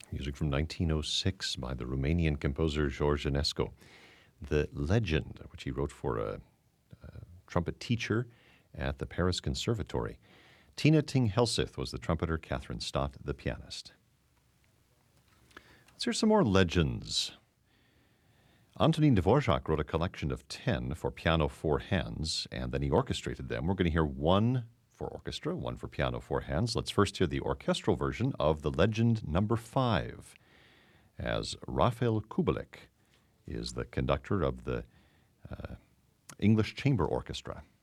Music from 1906 by the Romanian composer George Enescu. The Legend, which he wrote for a trumpet teacher at the Paris Conservatory. Tina Ting Helseth was the trumpeter, Catherine Stott the pianist. Let's hear some more legends. Antonin Dvorak wrote a collection of 10 for piano, four hands, and then he orchestrated them. We're going to hear one for orchestra, one for piano, four hands. Let's first hear the orchestral version of the Legend Number 5, as Rafael Kubelik is the conductor of the English Chamber Orchestra.